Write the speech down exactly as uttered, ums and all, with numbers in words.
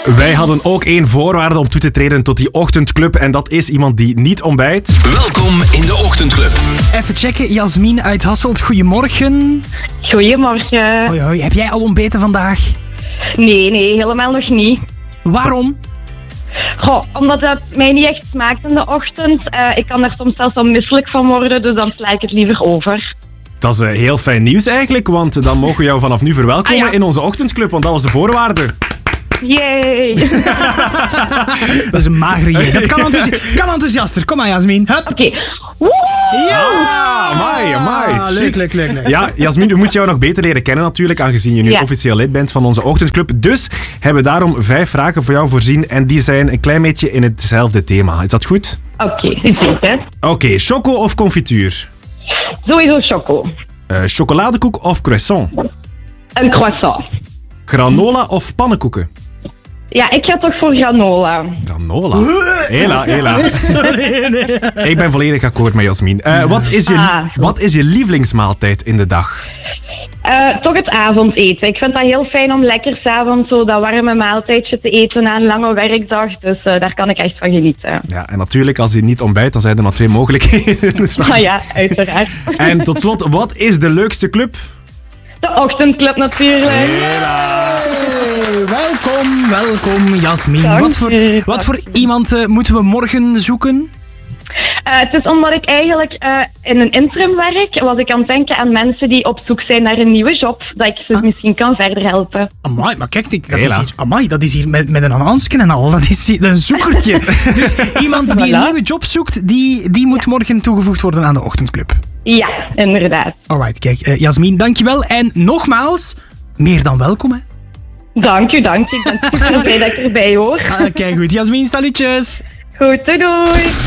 Wij hadden ook één voorwaarde om toe te treden tot die ochtendclub. En dat is iemand die niet ontbijt. Welkom in de ochtendclub. Even checken, Jasmin uit Hasselt, goedemorgen. Goedemorgen. Hoi, hoi. Heb jij al ontbeten vandaag? Nee, nee, helemaal nog niet. Waarom? Goh, omdat het mij niet echt smaakt in de ochtend. Uh, ik kan er soms zelfs wel misselijk van worden, dus dan sla ik het liever over. Dat is uh, heel fijn nieuws eigenlijk, want dan mogen we jou vanaf nu verwelkomen ah, ja. in onze ochtendclub, want dat was de voorwaarde. Yay! Dat is een magere jee. Dat kan, enthousi- kan enthousiaster. Kom maar, Jasmin. Oké. Okay. Ja! Amai, amai. Ah, leuk, leuk, leuk, leuk. Ja, Jasmin, we moeten jou nog beter leren kennen natuurlijk, aangezien je nu ja. officieel lid bent van onze ochtendclub. Dus hebben we daarom vijf vragen voor jou voorzien en die zijn een klein beetje in hetzelfde thema. Is dat goed? Oké, okay, zeker. Oké, okay, choco of confituur? Sowieso choco. Uh, chocoladekoek of croissant? Een croissant. Granola of pannenkoeken? Ja, ik ga toch voor granola. Granola? Hela, hela. Sorry, nee. Ik ben volledig akkoord met Jasmin. Uh, wat, is je, ah, wat is je lievelingsmaaltijd in de dag? Uh, toch het avondeten. Ik vind dat heel fijn om lekker 's avonds zo dat warme maaltijdje te eten na een lange werkdag. Dus uh, daar kan ik echt van genieten. Ja, en natuurlijk, als je niet ontbijt, dan zijn er maar twee mogelijkheden. Ah ja, uiteraard. En tot slot, wat is de leukste club? De ochtendclub natuurlijk. Hela. Welkom, welkom Jasmin. Wat voor, wat voor iemand uh, moeten we morgen zoeken? Uh, het is omdat ik eigenlijk uh, in een interim werk, was ik aan het denken aan mensen die op zoek zijn naar een nieuwe job, dat ik ze ah. misschien kan verder helpen. Amai, maar kijk, dat is hier, amai, dat is hier met, met een handje en al, dat is hier een zoekertje. Dus iemand die een nieuwe job zoekt, die, die moet morgen toegevoegd worden aan de ochtendclub. Ja, inderdaad. Alright, kijk, uh, Jasmin, dankjewel. En nogmaals, meer dan welkom, hè. Dank u, dank u. Ik ben super blij dat ik erbij hoor. Ah, kijk goed, Jasmin, salutjes. Goed, doei doei.